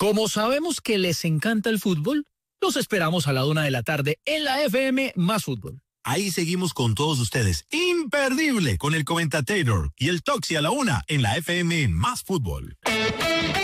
Como sabemos que les encanta el fútbol, los esperamos a la 1 de la tarde en la FM Más Fútbol. Ahí seguimos con todos ustedes. Imperdible con el comentator y el Toxi a la 1 en la FM Más Fútbol.